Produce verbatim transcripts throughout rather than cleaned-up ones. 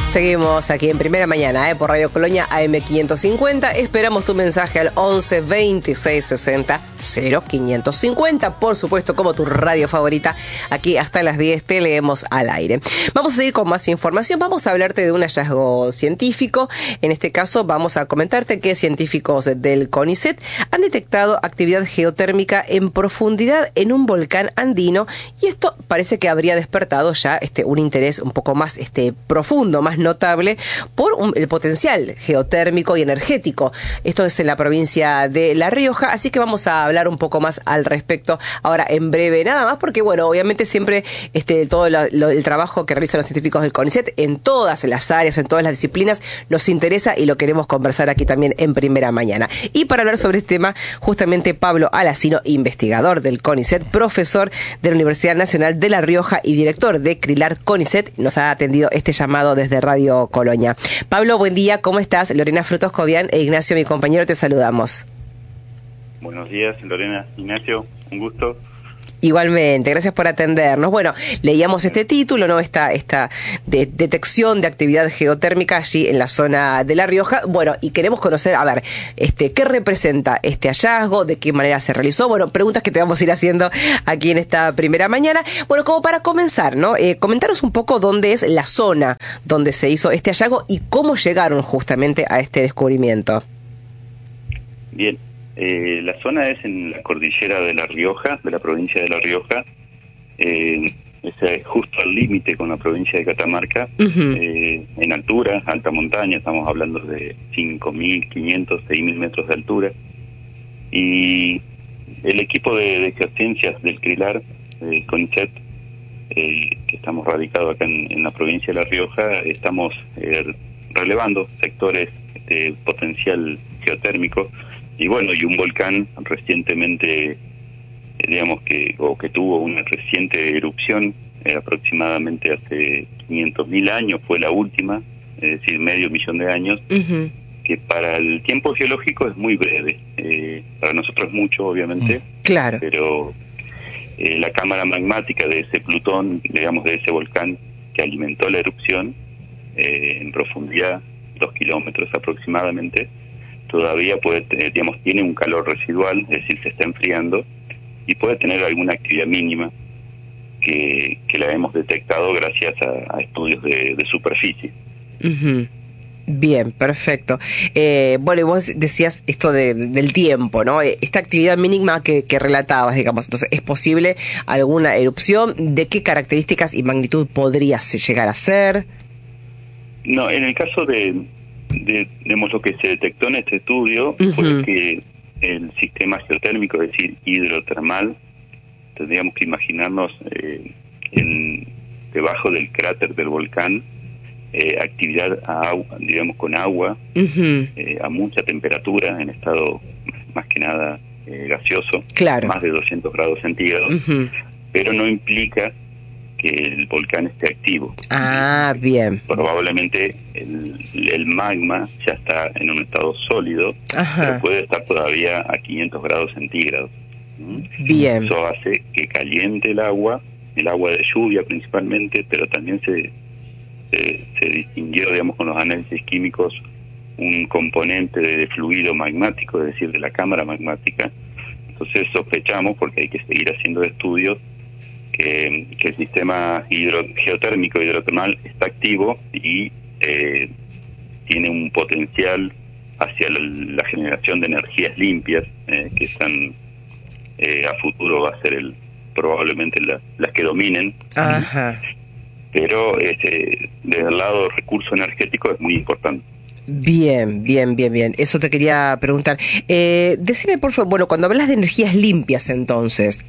Seguimos aquí en Primera Mañana, ¿eh? por Radio Colonia A M quinientos cincuenta. Esperamos tu mensaje al once veintiséis sesenta cero quinientos cincuenta. Por supuesto, como tu radio favorita, aquí hasta las diez te leemos al aire. Vamos a seguir con más información. Vamos a hablarte de un hallazgo científico. En este caso, vamos a comentarte que científicos del CONICET han detectado actividad geotérmica en profundidad en un volcán andino. Y esto parece que habría despertado ya este, un interés un poco más este, profundo, más notable por un, el potencial geotérmico y energético. Esto es en la provincia de La Rioja, así que vamos a hablar un poco más al respecto ahora en breve, nada más porque, bueno, obviamente siempre este todo lo, lo, el trabajo que realizan los científicos del CONICET en todas las áreas, en todas las disciplinas, nos interesa y lo queremos conversar aquí también en Primera Mañana. Y para hablar sobre este tema, justamente Pablo Alacino, investigador del CONICET, profesor de la Universidad Nacional de La Rioja y director de CRILAR CONICET, nos ha atendido este llamado desde Radio Colonia. Pablo, buen día, ¿cómo estás? Lorena Frutos Cobian e Ignacio, mi compañero, te saludamos. Buenos días, Lorena, Ignacio, un gusto. Igualmente, gracias por atendernos. Bueno, leíamos este título, ¿no? Esta, esta de, detección de actividad geotérmica allí en la zona de La Rioja. Bueno, y queremos conocer, a ver, este, ¿qué representa este hallazgo? ¿De qué manera se realizó? Bueno, preguntas que te vamos a ir haciendo aquí en esta Primera Mañana. Bueno, como para comenzar, ¿no? Eh, comentaros un poco dónde es la zona donde se hizo este hallazgo y cómo llegaron justamente a este descubrimiento. Bien. Eh, la zona es en la cordillera de La Rioja, de la provincia de La Rioja, eh, es justo al límite con la provincia de Catamarca, uh-huh. eh, en altura, alta montaña, estamos hablando de cinco mil quinientos, seis mil metros de altura, y el equipo de, de geociencias del CRILAR, eh, CONICET, eh, que estamos radicados acá en, en la provincia de La Rioja, estamos eh, relevando sectores de potencial geotérmico. Y bueno, y un volcán recientemente, eh, digamos que, o que tuvo una reciente erupción, eh, aproximadamente hace quinientos mil años, fue la última, es decir, medio millón de años, uh-huh. que para el tiempo geológico es muy breve, eh, para nosotros mucho, obviamente, claro. pero eh, la cámara magmática de ese Plutón, digamos, de ese volcán que alimentó la erupción, eh, en profundidad, dos kilómetros aproximadamente, todavía puede, digamos, tiene un calor residual, es decir, se está enfriando y puede tener alguna actividad mínima que, que la hemos detectado gracias a, a estudios de, de superficie. Uh-huh. Bien, perfecto. Eh, bueno, y vos decías esto de, del tiempo, ¿no? Esta actividad mínima que, que relatabas, digamos, entonces, ¿es posible alguna erupción? ¿De qué características y magnitud podría llegar a ser? No, en el caso de... De, digamos, lo que se detectó en este estudio uh-huh. fue que el sistema geotérmico, es decir, hidrotermal, tendríamos que imaginarnos eh, en, debajo del cráter del volcán, eh, actividad a agua, digamos, con agua, uh-huh. eh, a mucha temperatura, en estado más que nada eh, gaseoso, claro. más de doscientos grados centígrados, uh-huh. pero no implica que el volcán esté activo. Ah, bien. Probablemente el, el magma ya está en un estado sólido, ajá. pero puede estar todavía a quinientos grados centígrados. ¿Mm? Bien. Eso hace que caliente el agua, el agua de lluvia principalmente, pero también se, se, se distinguió, digamos, con los análisis químicos un componente de fluido magmático, es decir, de la cámara magmática. Entonces sospechamos, porque hay que seguir haciendo estudios, Que, que el sistema hidro, geotérmico hidrotermal está activo y eh, tiene un potencial hacia la, la generación de energías limpias, eh, que están eh, a futuro va a ser el probablemente la, las que dominen. Ajá. Pero este, desde el lado recurso energético es muy importante. Bien, bien, bien, bien. Eso te quería preguntar. Eh, decime, por favor, bueno, cuando hablas de energías limpias, entonces...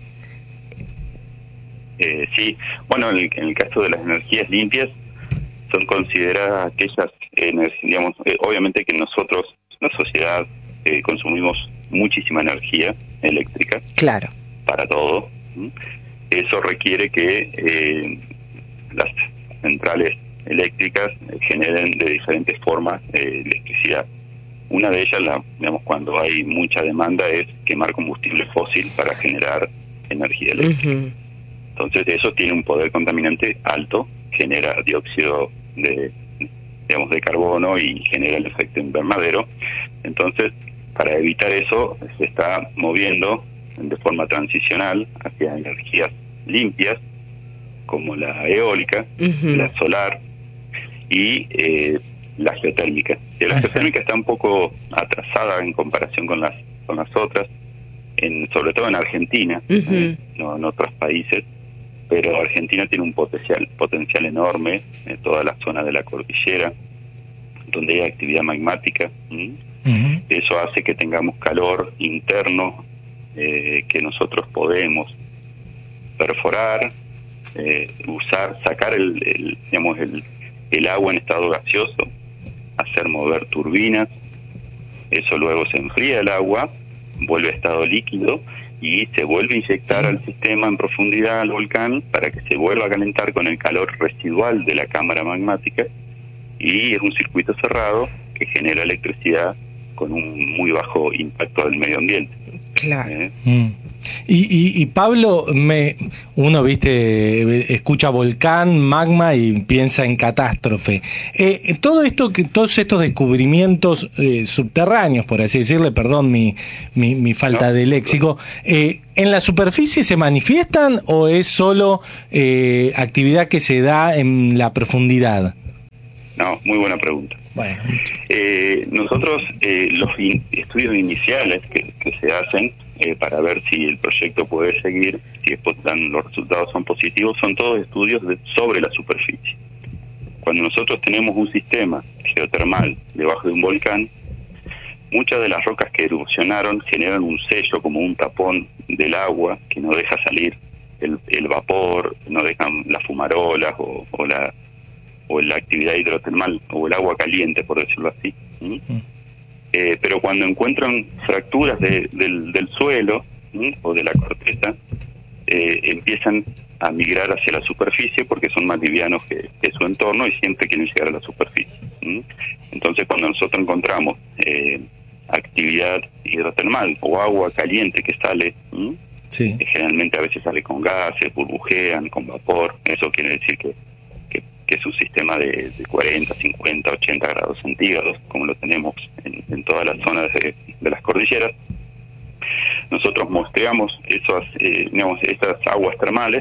Eh, sí, bueno, en el, en el caso de las energías limpias son consideradas aquellas energías, digamos, eh, obviamente que nosotros, la sociedad, eh, consumimos muchísima energía eléctrica. Claro. Para todo. ¿Mm? Eso requiere que eh, las centrales eléctricas generen de diferentes formas eh, electricidad. Una de ellas, la, digamos, cuando hay mucha demanda, es quemar combustible fósil para generar energía eléctrica. Uh-huh. Entonces eso tiene un poder contaminante alto, genera dióxido de digamos, de carbono y genera el efecto invernadero. Entonces, para evitar eso, se está moviendo de forma transicional hacia energías limpias, como la eólica, uh-huh. la solar y eh, la geotérmica. Y la geotérmica está un poco atrasada en comparación con las con las otras, en, sobre todo en Argentina, uh-huh. eh, no en otros países, pero Argentina tiene un potencial potencial enorme en toda la zona de la cordillera, donde hay actividad magmática. ¿Mm? Uh-huh. Eso hace que tengamos calor interno eh, que nosotros podemos perforar, eh, usar, sacar el, el digamos el, el agua en estado gaseoso, hacer mover turbinas, eso luego se enfría el agua, vuelve a estado líquido y se vuelve a inyectar al sistema en profundidad al volcán para que se vuelva a calentar con el calor residual de la cámara magmática, y es un circuito cerrado que genera electricidad con un muy bajo impacto al medio ambiente. Claro. ¿Eh? Mm. Y, y, y Pablo, me, uno viste, escucha volcán, magma y piensa en catástrofe. Eh, todo esto, que todos estos descubrimientos eh, subterráneos, por así decirle, perdón mi, mi, mi falta no, de léxico, eh, ¿en la superficie se manifiestan o es solo eh, actividad que se da en la profundidad? No, muy buena pregunta. Bueno. Eh, nosotros, eh, los in- estudios iniciales que, que se hacen eh, para ver si el proyecto puede seguir, si es, dan, los resultados son positivos, son todos estudios de, sobre la superficie. Cuando nosotros tenemos un sistema geotermal debajo de un volcán, muchas de las rocas que erupcionaron generan un sello, como un tapón del agua, que no deja salir el, el vapor, no dejan las fumarolas o, o la... o la actividad hidrotermal, o el agua caliente, por decirlo así. ¿Mm? Mm. Eh, pero cuando encuentran fracturas de, del, del suelo, ¿Mm? o de la corteza, eh, empiezan a migrar hacia la superficie porque son más livianos que, que su entorno y siempre quieren llegar a la superficie. ¿Mm? Entonces, cuando nosotros encontramos eh, actividad hidrotermal o agua caliente que sale, ¿Mm? sí. eh, generalmente a veces sale con gases, burbujean, con vapor, eso quiere decir que que es un sistema de, de cuarenta, cincuenta, ochenta grados centígrados, como lo tenemos en, en todas las zonas de, de las cordilleras. Nosotros muestreamos esas, eh, digamos, esas aguas termales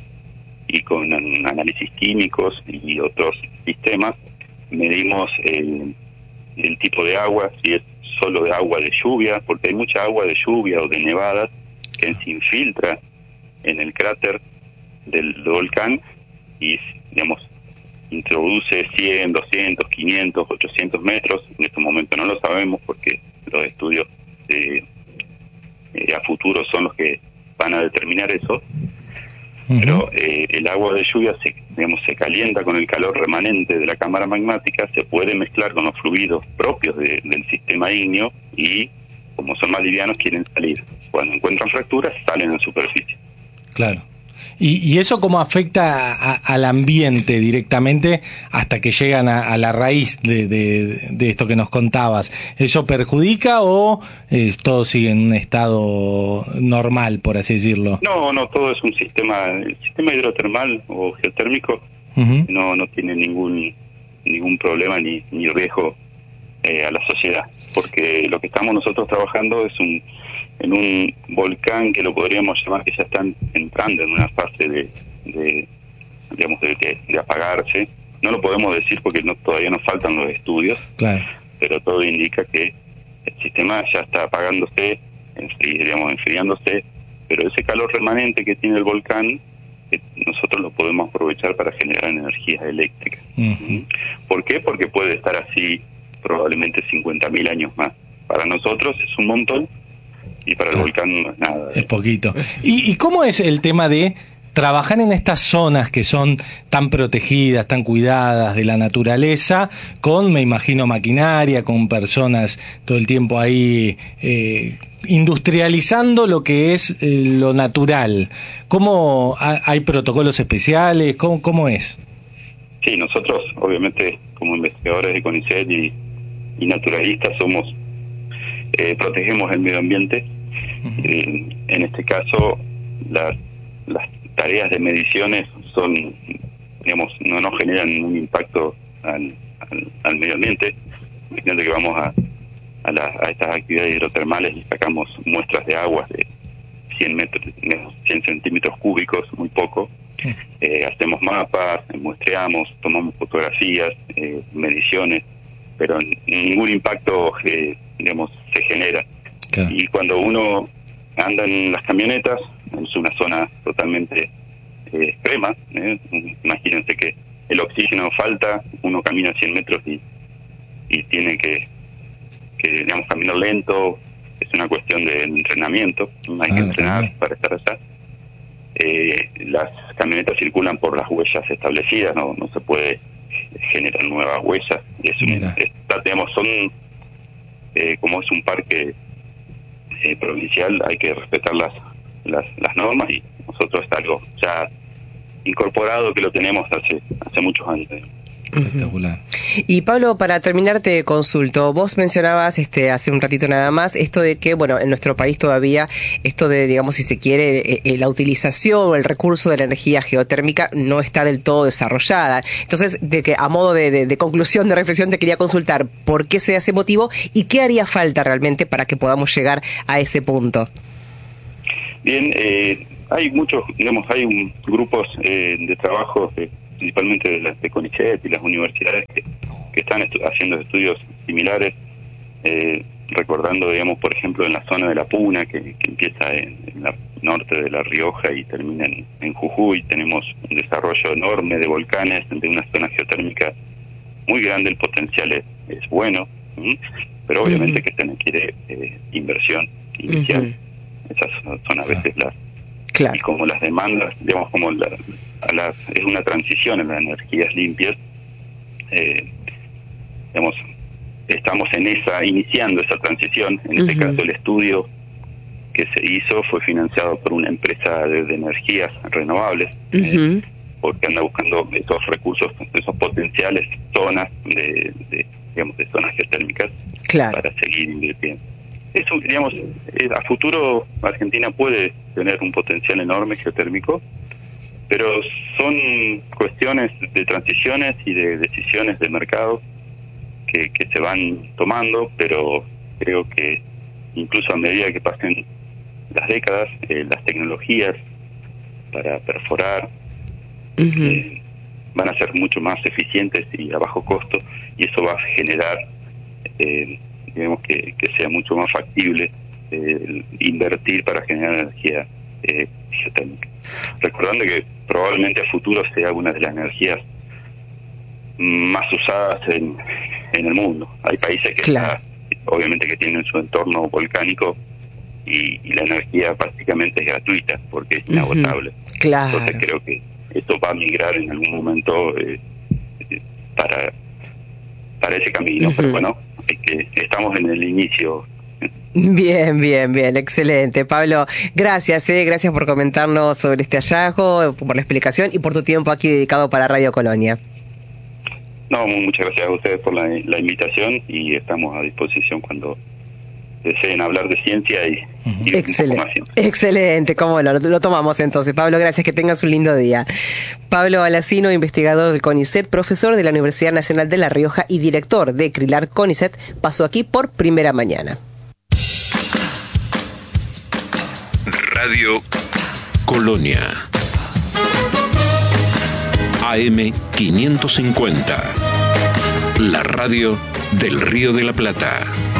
y con an- análisis químicos y otros sistemas medimos el, el tipo de agua, si es solo de agua de lluvia, porque hay mucha agua de lluvia o de nevadas que se infiltra en el cráter del volcán y, digamos, introduce cien, doscientos, quinientos, ochocientos metros. En este momento no lo sabemos porque los estudios eh, eh, a futuro son los que van a determinar eso. Uh-huh. Pero eh, el agua de lluvia se, digamos, se calienta con el calor remanente de la cámara magmática, se puede mezclar con los fluidos propios de, del sistema ígneo y, como son más livianos, quieren salir. Cuando encuentran fracturas, salen a superficie. Claro. ¿Y, y eso cómo afecta a, al ambiente directamente hasta que llegan a, a la raíz de, de, de esto que nos contabas? ¿Eso perjudica o eh, todo sigue en un estado normal, por así decirlo? No, no, todo es un sistema, el sistema hidrotermal o geotérmico uh-huh. no no tiene ningún ningún problema ni, ni riesgo eh, a la sociedad, porque lo que estamos nosotros trabajando es un en un volcán que lo podríamos llamar que ya están entrando en una fase de, de digamos, de, de, de apagarse. No lo podemos decir porque no, todavía nos faltan los estudios, claro. Pero todo indica que el sistema ya está apagándose, enfri, digamos, enfriándose, pero ese calor remanente que tiene el volcán, eh, nosotros lo podemos aprovechar para generar energía eléctrica. Uh-huh. ¿Por qué? Porque puede estar así probablemente cincuenta mil años más. Para nosotros es un montón, y para el volcán no es nada. Es poquito. ¿Y, ¿Y cómo es el tema de trabajar en estas zonas que son tan protegidas, tan cuidadas de la naturaleza, con, me imagino, maquinaria, con personas todo el tiempo ahí eh, industrializando lo que es eh, lo natural? ¿Cómo hay protocolos especiales? ¿Cómo, cómo es? Sí, nosotros, obviamente, como investigadores de CONICET y, y naturalistas, somos eh, protegemos el medio ambiente. Uh-huh. Eh, en este caso, las, las tareas de mediciones son, digamos, no nos generan un impacto al, al, al medio ambiente. Imagínate que vamos a, a, la, a estas actividades hidrotermales y sacamos muestras de aguas de cien metros, cien centímetros cúbicos, muy poco. Eh, hacemos mapas, muestreamos, tomamos fotografías, eh, mediciones, pero ningún impacto, eh, digamos, se genera. Claro. Y cuando uno anda en las camionetas, es una zona totalmente eh, extrema, ¿eh? Imagínense que el oxígeno falta, uno camina cien metros y, y tiene que, que, digamos, caminar lento. Es una cuestión de entrenamiento, hay que ah, entrenar también para estar allá. Eh, las camionetas circulan por las huellas establecidas, no no se puede generar nuevas huellas. Es un, es, digamos, son eh, como es un parque eh, provincial, hay que respetar las, las las normas, y nosotros es algo ya incorporado que lo tenemos hace hace muchos años. Espectacular. Y Pablo, para terminar te consulto, vos mencionabas este hace un ratito nada más esto de que, bueno, en nuestro país todavía esto de, digamos, si se quiere, eh, la utilización o el recurso de la energía geotérmica no está del todo desarrollada. Entonces, de que a modo de, de, de conclusión, de reflexión, te quería consultar por qué se da ese motivo y qué haría falta realmente para que podamos llegar a ese punto. Bien, eh, hay muchos, digamos, hay un, grupos eh, de trabajo de principalmente de las de CONICET y las universidades que, que están estu- haciendo estudios similares, eh, recordando, digamos, por ejemplo, en la zona de la Puna, que, que empieza en, en la norte de La Rioja y termina en, en Jujuy. Tenemos un desarrollo enorme de volcanes, de una zona geotérmica muy grande, el potencial es, es bueno, ¿sí? Pero obviamente uh-huh. que se requiere eh, inversión inicial. Uh-huh. Esas son a veces las... Claro. Y como las demandas, digamos, como la, a las, es una transición en las energías limpias, eh, digamos, estamos en esa, iniciando esa transición. En uh-huh. este caso, el estudio que se hizo fue financiado por una empresa de, de energías renovables, uh-huh. eh, porque anda buscando esos recursos, esos potenciales zonas de, de digamos, de zonas geotérmicas, claro. para seguir invirtiendo. Eso, digamos, eh, a futuro Argentina puede tener un potencial enorme geotérmico, pero son cuestiones de transiciones y de decisiones de mercado que, que se van tomando, pero creo que incluso a medida que pasen las décadas, eh, las tecnologías para perforar uh-huh. eh, van a ser mucho más eficientes y a bajo costo, y eso va a generar eh, digamos que, que sea mucho más factible eh, invertir para generar energía eh, geotérmica. Recordando que probablemente a futuro sea una de las energías más usadas en, en el mundo. Hay países que claro. está, obviamente que tienen su entorno volcánico y, y la energía prácticamente es gratuita porque es inagotable. Uh-huh. Claro. Entonces creo que esto va a migrar en algún momento eh, para, para ese camino, uh-huh. pero bueno, es que estamos en el inicio. Bien, bien, bien, excelente. Pablo, gracias, eh, gracias por comentarnos sobre este hallazgo, por la explicación y por tu tiempo aquí dedicado para Radio Colonia. No, muchas gracias a ustedes por la, la invitación y estamos a disposición cuando deseen hablar de ciencia y, y excelente, un poco más. Excelente, cómo no, lo, lo tomamos entonces. Pablo, gracias, que tengas un lindo día. Pablo Alacino, investigador del CONICET, profesor de la Universidad Nacional de La Rioja y director de CRILAR CONICET, pasó aquí por Primera Mañana. Radio Colonia A M quinientos cincuenta, la radio del Río de la Plata.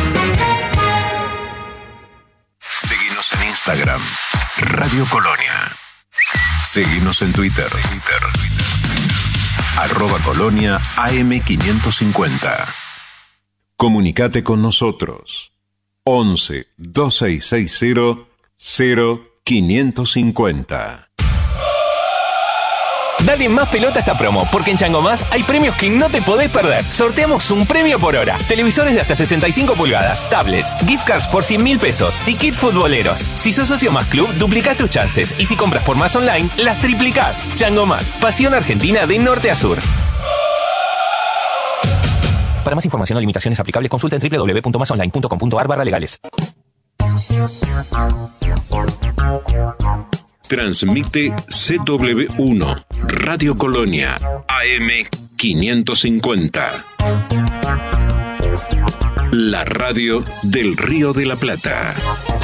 Seguinos en Instagram, Radio Colonia. Seguinos en Twitter, Twitter. arroba Colonia A M quinientos cincuenta. Comunicate con nosotros. once, dos seis seis cero, cero quinientos cincuenta. Dale más pelota a esta promo, porque en Chango Más hay premios que no te podés perder. Sorteamos un premio por hora. Televisores de hasta sesenta y cinco pulgadas, tablets, gift cards por cien mil pesos y kit futboleros. Si sos socio Más Club, duplicás tus chances. Y si compras por Más Online, las triplicás. Chango Más, pasión argentina de norte a sur. Para más información o limitaciones aplicables, consulta en doble u doble u doble u punto más online punto com punto a r barra legales. Transmite C W uno, Radio Colonia, A M quinientos cincuenta. La radio del Río de la Plata.